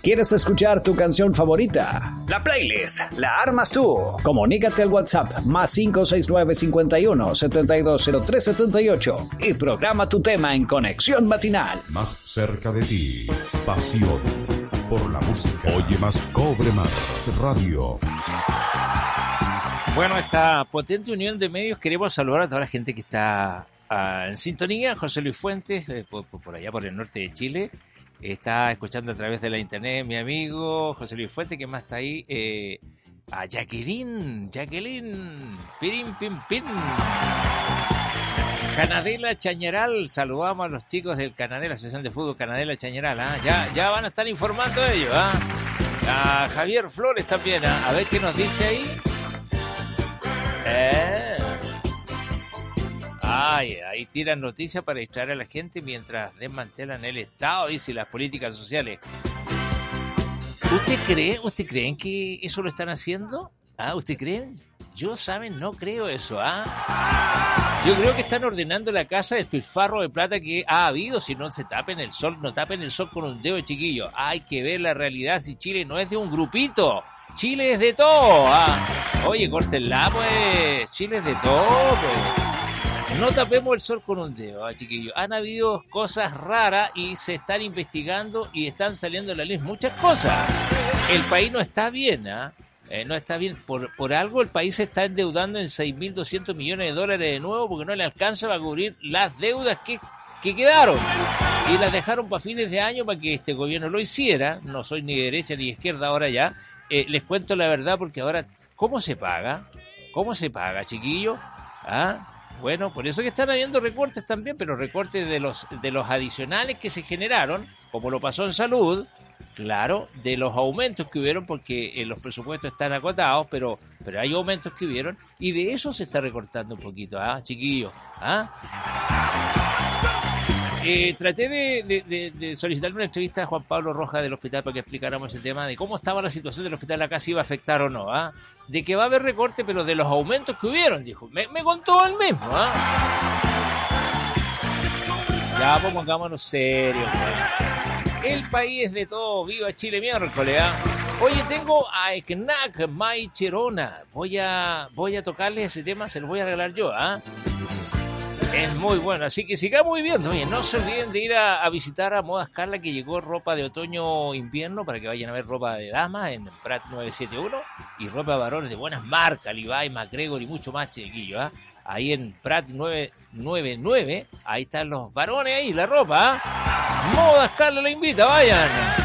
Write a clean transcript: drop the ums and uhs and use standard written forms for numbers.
¿Quieres escuchar tu canción favorita? La playlist la armas tú. Comunícate al WhatsApp más 569-51-720378 y programa tu tema en Conexión Matinal. Más cerca de ti, pasión por la música. Oye más Cobre Mar Radio. Bueno, esta potente unión de medios, queremos saludar a toda la gente que está en sintonía. José Luis Fuentes, por allá por el norte de Chile, está escuchando a través de la internet. Mi amigo José Luis Fuentes, que más está ahí, a Jacqueline, pirin, pin, pin. Canadela Chañaral, saludamos a los chicos del Canadela, Asociación de Fútbol Canadela Chañaral, ya van a estar informando ellos, a Javier Flores también, a ver qué nos dice ahí. Ahí tiran noticias para distraer a la gente mientras desmantelan el Estado y las políticas sociales. ¿Usted creen que eso lo están haciendo? ¿Usted creen? Yo, ¿saben? No creo eso, Yo creo que están ordenando la casa del despilfarro de plata que ha habido. Si no se tapen el sol, no tapen el sol con un dedo, chiquillo. Hay que ver la realidad. Si Chile no es de un grupito, Chile es de todo. Oye, córtenla, pues. Chile es de todo, pues. No tapemos el sol con un dedo, chiquillos. Han habido cosas raras y se están investigando y están saliendo a la luz muchas cosas. El país no está bien, no está bien. Por algo el país se está endeudando en $6.200 millones de nuevo porque no le alcanza para cubrir las deudas que quedaron. Y las dejaron para fines de año para que este gobierno lo hiciera. No soy ni de derecha ni de izquierda ahora ya. Les cuento la verdad porque ahora, ¿cómo se paga? ¿Cómo se paga, chiquillos? Bueno, por eso que están habiendo recortes también, pero recortes de los adicionales que se generaron, como lo pasó en salud, claro, de los aumentos que hubieron, porque los presupuestos están acotados, pero hay aumentos que hubieron, y de eso se está recortando un poquito, chiquillos, Traté de solicitarle una entrevista a Juan Pablo Rojas del hospital para que explicáramos ese tema de cómo estaba la situación del hospital acá, si iba a afectar o no, de que va a haber recorte, pero de los aumentos que hubieron, dijo. Me contó él mismo, Ya, pues pongámonos serios, El país es de todo, viva Chile miércoles, Oye, tengo a Knack Maicherona. Voy a tocarle ese tema, se lo voy a regalar yo, Es muy bueno, así que sigamos viviendo. Oye, no se olviden de ir a visitar a Modas Carla, que llegó ropa de otoño-invierno para que vayan a ver ropa de damas en Prat 971 y ropa de varones de buenas marcas, Levi, MacGregor y mucho más, chiquillo, Ahí en Prat 999, ahí están los varones ahí, la ropa, Modas Carla la invita, vayan.